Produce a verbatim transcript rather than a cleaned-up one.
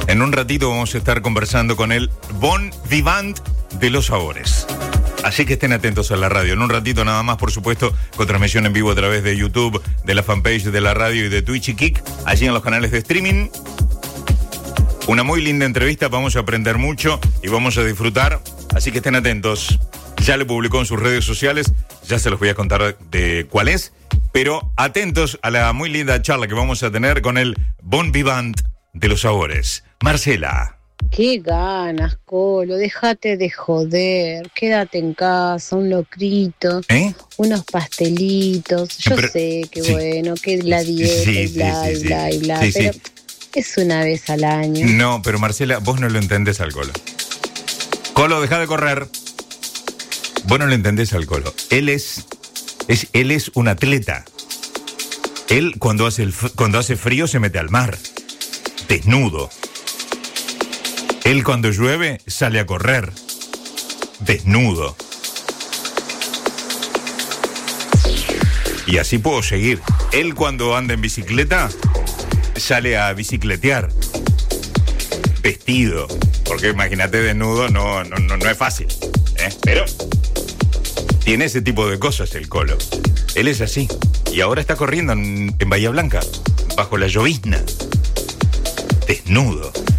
En un ratito vamos a estar conversando con el Bon Vivant de los sabores. Así que estén atentos a la radio. En un ratito nada más, por supuesto, con transmisión en vivo a través de YouTube, de la fanpage de la radio y de Twitch y Kik, allí en los canales de streaming. Una muy linda entrevista, vamos a aprender mucho y vamos a disfrutar. Así que estén atentos. Ya lo publicó en sus redes sociales, ya se los voy a contar de cuál es. Pero atentos a la muy linda charla que vamos a tener con el Bon Vivant de los sabores. Marcela. Qué ganas, Colo, déjate de joder, quédate en casa, un locrito, ¿Eh? unos pastelitos, yo pero, sé que sí. bueno, que la dieta sí, y bla, sí, sí, y bla, sí. y bla, sí, pero sí. es una vez al año. No, pero Marcela, vos no lo entendés al Colo. Colo, deja de correr. Vos no lo entendés al Colo. Él es, es, él es un atleta. Él cuando hace, el, cuando hace frío se mete al mar, desnudo. Él cuando llueve sale a correr, desnudo. Y así puedo seguir. Él cuando anda en bicicleta sale a bicicletear, vestido. Porque imagínate desnudo, no, no, no, no es fácil, ¿eh? Pero tiene ese tipo de cosas el Colo. Él es así. Y ahora está corriendo en, en Bahía Blanca, bajo la llovizna, desnudo.